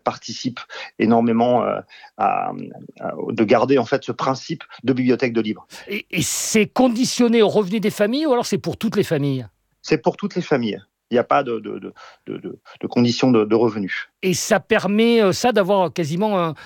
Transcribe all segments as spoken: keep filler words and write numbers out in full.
participent énormément euh, à, à, de garder en fait ce principe de bibliothèque de livres. Et, et c'est conditionné au revenu des familles ou alors c'est pour toutes les familles ? C'est pour toutes les familles. Il n'y a pas de, de, de, de, de, de conditions de, de revenus. Et ça permet euh, ça d'avoir quasiment un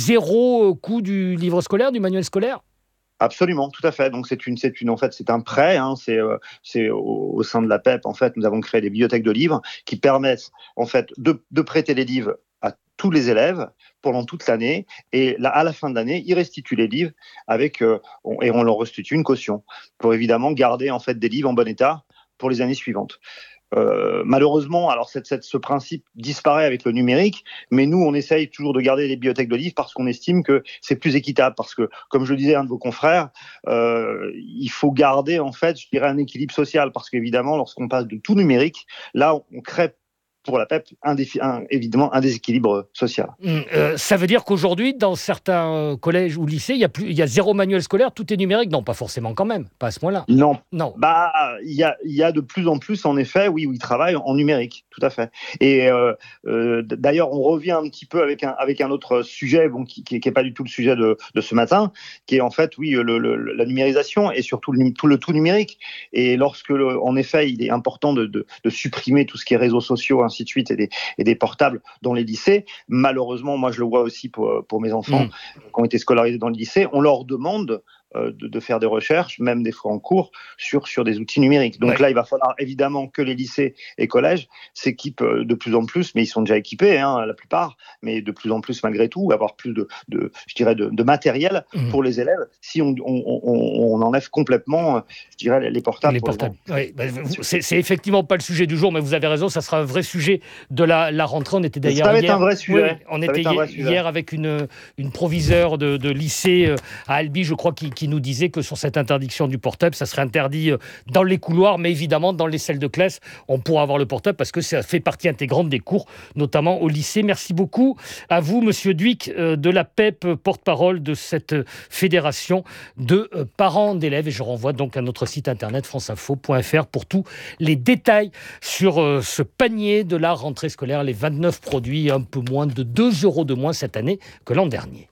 zéro coût du livre scolaire, du manuel scolaire ? Absolument, tout à fait. Donc c'est une, c'est une, en fait, c'est un prêt. Hein, c'est, euh, c'est au, au sein de la P E P. En fait, nous avons créé des bibliothèques de livres qui permettent, en fait, de, de prêter les livres à tous les élèves pendant toute l'année. Et là, à la fin de l'année, ils restituent les livres avec euh, on, et on leur restitue une caution pour évidemment garder en fait des livres en bon état pour les années suivantes. Euh, malheureusement, alors cette, cette, ce principe disparaît avec le numérique, mais nous, on essaye toujours de garder les bibliothèques de livres parce qu'on estime que c'est plus équitable. Parce que, comme je le disais à un de vos confrères, euh, il faut garder, en fait, je dirais, un équilibre social. Parce qu'évidemment, lorsqu'on passe de tout numérique, là, on crée pour la P E P, un défi, un, évidemment, un déséquilibre social. Mmh, euh, ça veut dire qu'aujourd'hui, dans certains collèges ou lycées, il y a plus, il y a zéro manuel scolaire, tout est numérique ? Non, pas forcément quand même, pas à ce point-là. Non. Non. Bah, il y a, il y a de plus en plus, en effet, oui, où ils travaillent en numérique, tout à fait. Et euh, euh, d'ailleurs, on revient un petit peu avec un, avec un autre sujet, bon, qui, qui, qui est pas du tout le sujet de, de ce matin, qui est en fait, oui, le, le, la numérisation et surtout le tout, le tout numérique. Et lorsque, le, en effet, il est important de, de, de supprimer tout ce qui est réseaux sociaux, ainsi de suite, et des, et des portables dans les lycées. Malheureusement, moi je le vois aussi pour, pour mes enfants mmh. qui ont été scolarisés dans le lycée, on leur demande euh, de, de faire des recherches, même des fois en cours, sur, sur des outils numériques. Donc ouais. Là, il va falloir évidemment que les lycées et collèges s'équipent de plus en plus, mais ils sont déjà équipés, hein, la plupart, mais de plus en plus malgré tout, avoir plus de, de je dirais, de, de matériel mmh. pour les élèves, si on, on, on, on enlève complètement, je dirais, les portables. Les portables. Oui, bah, c'est, c'est effectivement pas le sujet du jour, mais vous avez raison, ça sera un vrai sujet de la, la rentrée. On était d'ailleurs ça va hier, être un vrai sujet. Oui, on ça était hier, hier avec une, une proviseure de, de lycée à Albi, je crois, qui, qui nous disait que sur cette interdiction du portable, ça serait interdit dans les couloirs, mais évidemment dans les salles de classe, on pourra avoir le portable parce que ça fait partie intégrante des cours, notamment au lycée. Merci beaucoup à vous, Monsieur Dhuicq, de la P E P, porte-parole de cette fédération de parents d'élèves. Et je renvoie donc à notre site internet franceinfo point f r pour tous les détails sur euh, ce panier de la rentrée scolaire, les vingt-neuf produits, un peu moins de deux euros de moins cette année que l'an dernier.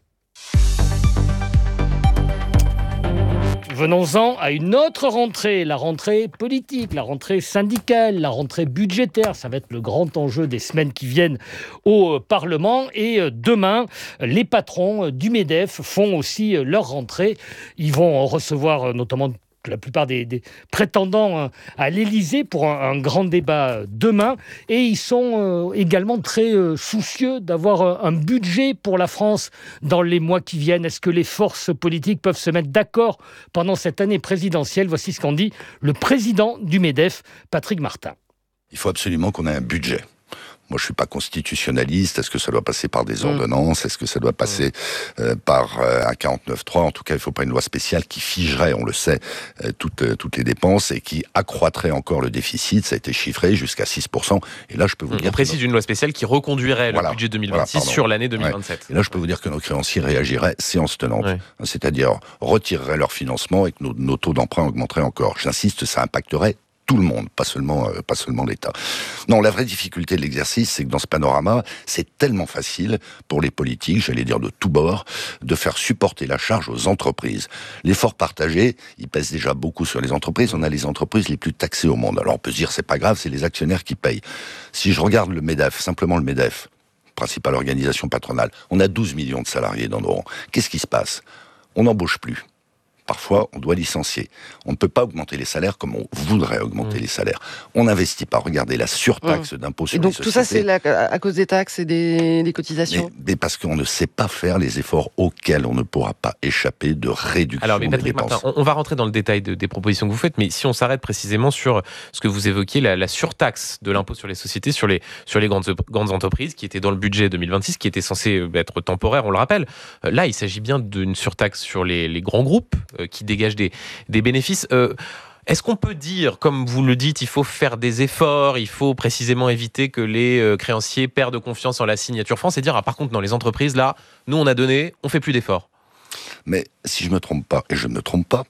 Venons-en à une autre rentrée, la rentrée politique, la rentrée syndicale, la rentrée budgétaire. Ça va être le grand enjeu des semaines qui viennent au Parlement. Et demain, les patrons du MEDEF font aussi leur rentrée. Ils vont recevoir notamment la plupart des, des prétendants à l'Élysée pour un, un grand débat demain. Et ils sont euh, également très euh, soucieux d'avoir un budget pour la France dans les mois qui viennent. Est-ce que les forces politiques peuvent se mettre d'accord pendant cette année présidentielle ? Voici ce qu'en dit le président du MEDEF, Patrick Martin. Il faut absolument qu'on ait un budget. Moi, je suis pas constitutionnaliste. Est-ce que ça doit passer par des ordonnances ? Est-ce que ça doit passer euh, par euh, un quarante-neuf trois ? En tout cas, il faut pas une loi spéciale qui figerait, on le sait, euh, toutes, euh, toutes les dépenses et qui accroîtrait encore le déficit. Ça a été chiffré jusqu'à six pour cent. Et là, je peux vous On dire... On précise nos... une loi spéciale qui reconduirait voilà, le budget deux mille vingt-six voilà, sur l'année deux mille vingt-sept. Ouais. Et là, je peux vous dire que nos créanciers réagiraient séance tenante. Ouais. C'est-à-dire retireraient leur financement et que nos, nos taux d'emprunt augmenteraient encore. J'insiste, ça impacterait tout le monde, pas seulement, euh, pas seulement l'État. Non, la vraie difficulté de l'exercice, c'est que dans ce panorama, c'est tellement facile pour les politiques, j'allais dire de tous bords, de faire supporter la charge aux entreprises. L'effort partagé, il pèse déjà beaucoup sur les entreprises. On a les entreprises les plus taxées au monde. Alors on peut se dire, c'est pas grave, c'est les actionnaires qui payent. Si je regarde le MEDEF, simplement le MEDEF, principale organisation patronale, on a douze millions de salariés dans nos rangs. Qu'est-ce qui se passe ? On n'embauche plus. Parfois, on doit licencier. On ne peut pas augmenter les salaires comme on voudrait augmenter mmh. les salaires. On n'investit pas. Regardez la surtaxe mmh. d'impôt sur et donc, les sociétés. Tout ça, c'est la, à cause des taxes et des, des cotisations mais, mais parce qu'on ne sait pas faire les efforts auxquels on ne pourra pas échapper de réduction Alors, mais Patrick des dépenses. Martin, on, on va rentrer dans le détail de, des propositions que vous faites, mais si on s'arrête précisément sur ce que vous évoquiez, la, la surtaxe de l'impôt sur les sociétés, sur les, sur les grandes, grandes entreprises, qui était dans le budget deux mille vingt-six, qui était censé être temporaire, on le rappelle. Là, il s'agit bien d'une surtaxe sur les, les grands groupes euh, qui dégagent des des bénéfices. Euh, est-ce qu'on peut dire, comme vous le dites, il faut faire des efforts, il faut précisément éviter que les euh, créanciers perdent confiance en la signature France et dire, ah, par contre, dans les entreprises, là, nous, on a donné, on fait plus d'efforts. Mais si je me trompe pas, et je ne me trompe pas,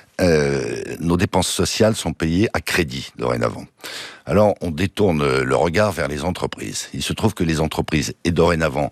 euh, nos dépenses sociales sont payées à crédit, dorénavant. Alors, on détourne le regard vers les entreprises. Il se trouve que les entreprises, et dorénavant,